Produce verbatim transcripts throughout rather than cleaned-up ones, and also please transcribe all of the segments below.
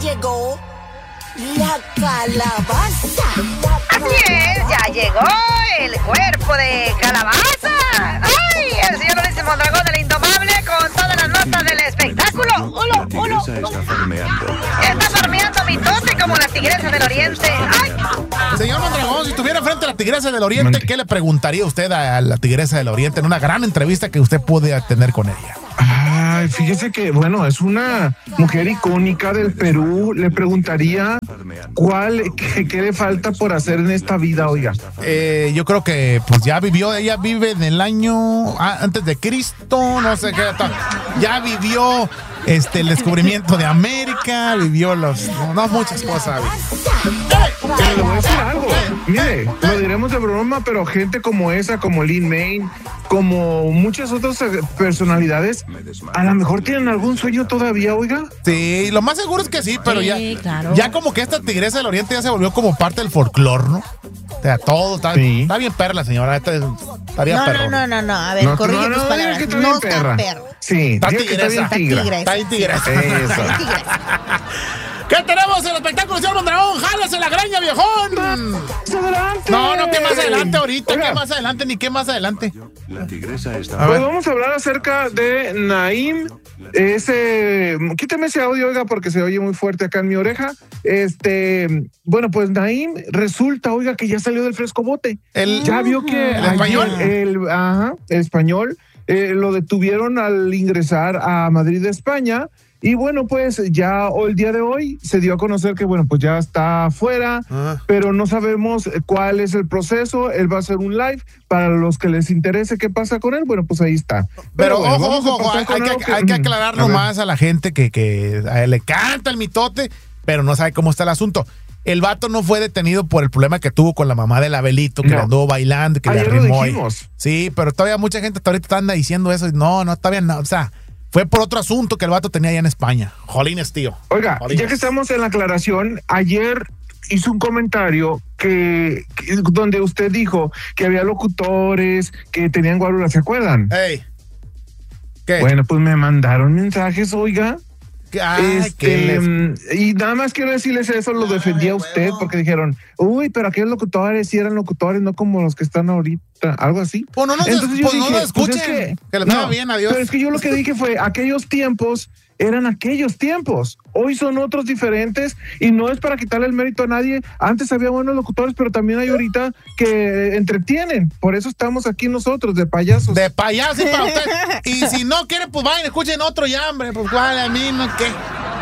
llegó la calabaza. Así es, ya llegó el cuerpo de calabaza. ¡Ay! El señor Ulises Mondragón, el indomable, con todas las notas del espectáculo. ¡Ulo, ulo! Está farmeando. Está farmeando mi tote como la tigresa del oriente. ¡Ay! Señor Mondragón, si estuviera frente a la tigresa del oriente, ¿qué le preguntaría usted a la tigresa del oriente en una gran entrevista que usted puede tener con ella? Ay, fíjese que, bueno, es una mujer icónica del Perú. Le preguntaría cuál, qué, qué le falta por hacer en esta vida, oiga. Eh, yo creo que pues ya vivió, ella vive en el año ah, antes de Cristo, no sé qué, ya vivió este el descubrimiento de América, vivió los, no, no muchas cosas. Pero le voy a decir algo, mire, lo diremos de broma, pero gente como esa, como Lin May, como muchas otras personalidades, a lo mejor tienen algún sueño todavía, oiga. Sí, lo más seguro es que sí, pero Sí, ya, claro. ya como que esta tigresa del oriente ya se volvió como parte del folclore, ¿no? O sea, todo está, Sí. está bien perra la señora, esta es- estaría No, perro. no, no, no, no. A ver, No, corrige no, tus no, palabras. diga que está No bien está perra. perra. Sí, Está diga que está bien tigresa. tigra. Está bien tigresa. Eso. Está tigresa. ¿Qué tenemos en el espectáculo, señor Mondragón? ¡Jálese la greña, viejón! ¡Más adelante! No, no, ¿qué más adelante ahorita? Oiga, ¿Qué más adelante? Ni qué más adelante. La tigresa está A Pues ver. vamos a hablar acerca de Naim. Ese, quítame ese audio, oiga, porque se oye muy fuerte acá en mi oreja. Este, bueno, pues Naim resulta, oiga, que ya salió del frescobote. El- Ya vio que ¿El ayer español? el, ajá, el español eh, lo detuvieron al ingresar a Madrid, España. Y bueno, pues ya o el día de hoy se dio a conocer que, bueno, pues ya está afuera, Ah. pero no sabemos cuál es el proceso. Él va a hacer un live para los que les interese qué pasa con él. Bueno, pues ahí está. Pero bueno, ojo, vamos a ojo, ojo, pasar hay, con hay algo que, hay que aclarar A ver. nomás a la gente que, que a él le canta el mitote, pero no sabe cómo está el asunto. El vato no fue detenido por el problema que tuvo con la mamá del Abelito, que No. le anduvo bailando, que Ayer le lo arrimó ahí. dijimos. Sí, pero todavía mucha gente hasta ahorita anda diciendo eso. Y no, no, todavía no. O sea, fue por otro asunto que el vato tenía allá en España. Jolines, tío. Oiga, Jolines. ya que estamos en la aclaración, ayer hizo un comentario que, que- donde usted dijo que había locutores que tenían guarura, ¿se acuerdan? Ey. ¿Qué? Bueno, pues me mandaron mensajes, oiga. Ay, Este, ¿qué le- mm, y nada más quiero decirles eso, lo defendía usted, porque dijeron, uy, pero aquellos locutores sí eran locutores, no como los que están ahorita, algo así. Pues no nos Entonces yo pues no dije, nos escuchen. pues es que les vaya bien, adiós. Pero es que yo lo que dije fue, aquellos tiempos eran aquellos tiempos. Hoy son otros diferentes y no es para quitarle el mérito a nadie. Antes había buenos locutores, pero también hay ahorita que entretienen. Por eso estamos aquí nosotros, de payasos. De payaso para usted. Y si no quieren, pues vayan, escuchen otro ya, hombre. Pues vale, a mí no qué.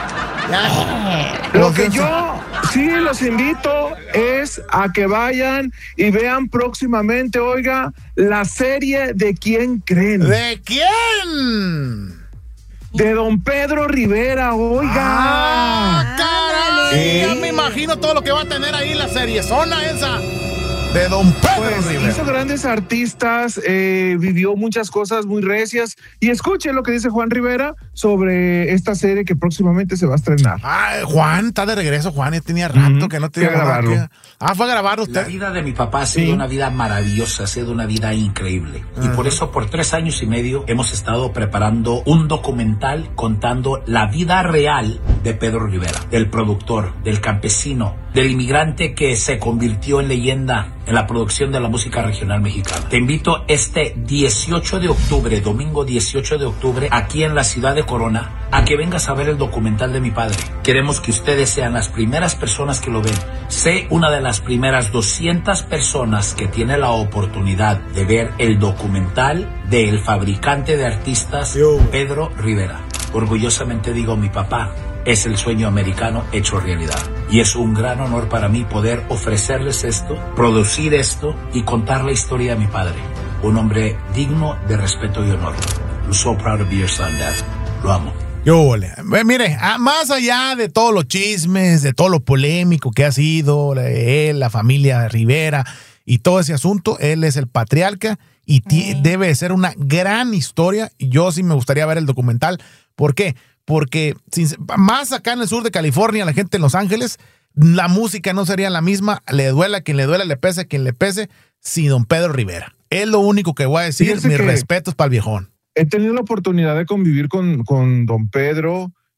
Ya. Lo Pues que eso. yo sí los invito es a que vayan y vean próximamente, oiga, la serie de ¿Quién creen? ¿De quién? De Don Pedro Rivera, oiga. ¡Ah, caray! Sí. Ya me imagino todo lo que va a tener ahí la serie zona esa de Don Pedro Pues Rivera. hizo grandes artistas, eh, vivió muchas cosas muy recias. Y escuchen lo que dice Juan Rivera sobre esta serie que próximamente se va a estrenar. Ah, Juan, está de regreso, Juan. Ya tenía rato Ujú. que no Fui a tenía grabarlo. que- Ah, fue a grabarlo La usted. vida de mi papá ha sido Sí. una vida maravillosa, ha sido una vida increíble. Y por eso por tres años y medio hemos estado preparando un documental contando la vida real de Pedro Rivera, del productor, del campesino, del inmigrante que se convirtió en leyenda en la producción de la música regional mexicana. Te invito este dieciocho de octubre, domingo dieciocho de octubre, aquí en la ciudad de Corona, a que vengas a ver el documental de mi padre. Queremos que ustedes sean las primeras personas que lo ven. Sé una de las primeras doscientas personas que tiene la oportunidad de ver el documental del fabricante de artistas Pedro Rivera. Orgullosamente digo, mi papá es el sueño americano hecho realidad. Y es un gran honor para mí poder ofrecerles esto, producir esto y contar la historia de mi padre. Un hombre digno de respeto y honor. I'm so proud to be your son, Dad. Lo amo. Yo, ole. Eh, mire, ah, más allá de todos los chismes, de todo lo polémico que ha sido la- él, la familia Rivera y todo ese asunto, él es el patriarca y ti- debe de ser una gran historia. Y yo sí me gustaría ver el documental. ¿Por qué? Porque sin- más acá en el sur de California, la gente en Los Ángeles, la música no sería la misma. Le duela a quien le duela, le pese a quien le pese, sin Don Pedro Rivera. Es lo único que voy a decir. Fíjese Mis que- respetos para el viejón. He tenido la oportunidad de convivir con, con don Pedro.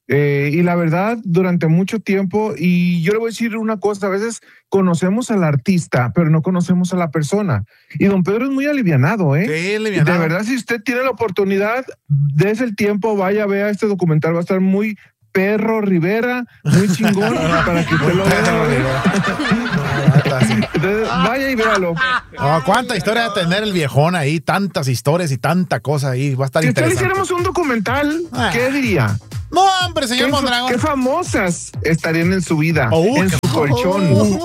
Eh, y la verdad, durante mucho tiempo, y yo le voy a decir una cosa, a veces conocemos al artista, pero no conocemos a la persona. Y don Pedro es muy alivianado, ¿eh? Sí, alivianado. De verdad, si usted tiene la oportunidad, dése el tiempo, vaya, vea este documental, va a estar muy Perro Rivera, muy chingón, para que usted lo vea. Entonces, vaya y véalo. Oh, ¿cuánta historia va a tener el viejón ahí? Tantas historias y tanta cosa ahí. Va a estar Si usted le interesante. hiciéramos un documental, Ah. ¿qué diría? No, hombre, señor ¿Qué, Mondragón. qué famosas estarían en su vida, Oh, en qué- su colchón?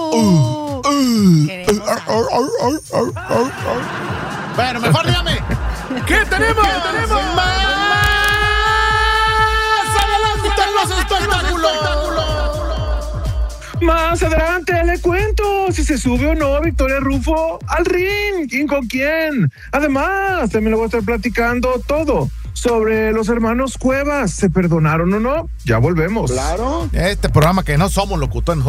Bueno, mejor dígame. ¿Qué tenemos? ¿Qué tenemos? Más adelante en los espectáculos. Más adelante le cuento si se sube o no Victoria Rufo al ring y con quién. Además, también le voy a estar platicando todo sobre los hermanos Cuevas. ¿Se perdonaron o no? Ya volvemos. Claro. Este programa que no somos locutores.